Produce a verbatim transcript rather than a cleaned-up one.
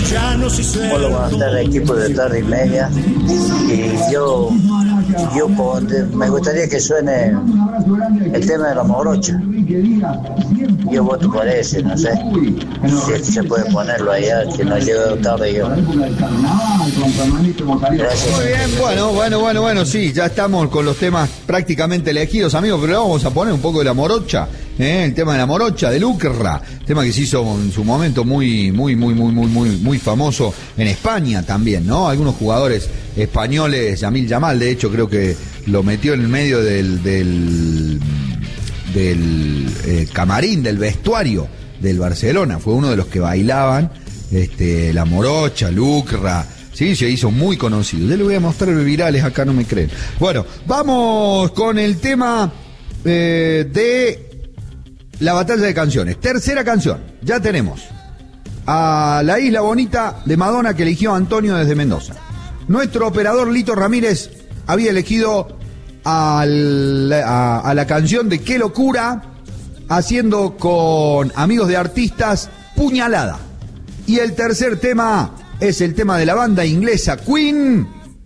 Hola, buenas tardes, equipo de tarde y media. Y yo, yo me gustaría que suene el tema de la morocha. Yo voto por ese, no sé si es que se puede ponerlo allá, que no llegue tarde yo. Gracias. Muy bien, bueno, bueno, bueno, bueno, sí, ya estamos con los temas prácticamente elegidos, amigos, pero vamos a poner un poco de la morocha, ¿eh? El tema de la morocha, de Lucra, tema que se hizo en su momento muy, muy, muy, muy, muy, muy, muy famoso en España también, ¿no? Algunos jugadores españoles, Yamil Yamal, de hecho, creo que lo metió en el medio del, del, del eh, camarín, del vestuario del Barcelona, fue uno de los que bailaban, este, la morocha, Lucra. Sí, se hizo muy conocido. Ya le voy a mostrar virales, acá no me creen. Bueno, vamos con el tema eh, de la batalla de canciones. Tercera canción, ya tenemos a La Isla Bonita de Madonna, que eligió Antonio desde Mendoza. Nuestro operador Lito Ramírez había elegido al, a, a la canción de Qué Locura, haciendo con Amigos de Artistas Puñalada. Y el tercer tema es el tema de la banda inglesa Queen,